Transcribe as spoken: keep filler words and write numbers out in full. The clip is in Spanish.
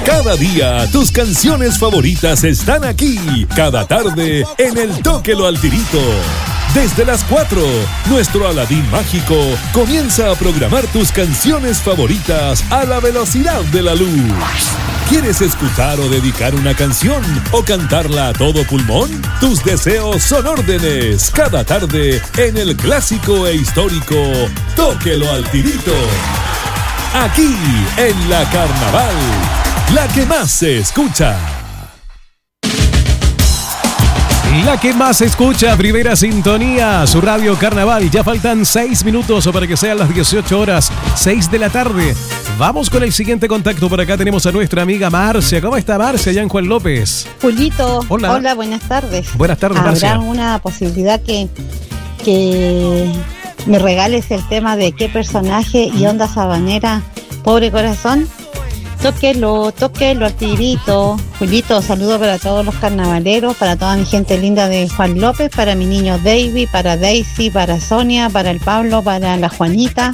Cada día tus canciones favoritas están aquí. Cada tarde en el Tóquelo al Tirito. Desde las cuatro, nuestro Aladín mágico comienza a programar tus canciones favoritas a la velocidad de la luz. ¿Quieres escuchar o dedicar una canción o cantarla a todo pulmón? Tus deseos son órdenes. Cada tarde en el clásico e histórico Tóquelo al Tirito. Aquí en la Carnaval, la que más se escucha. La que más se escucha, primera sintonía, su radio Carnaval. Ya faltan seis minutos para que sean las dieciocho horas, seis de la tarde. Vamos con el siguiente contacto. Por acá tenemos a nuestra amiga Marcia. ¿Cómo está Marcia? Allá en Juan López. Julito, hola. Hola, buenas tardes. Buenas tardes, Marcia. ¿Habrá una posibilidad que, que me regales el tema de qué personaje y onda sabanera, pobre corazón? Tóquelo, tóquelo al tirito. Julito, saludo para todos los carnavaleros, para toda mi gente linda de Juan López, para mi niño David, para Daisy, para Sonia, para el Pablo, para la Juanita.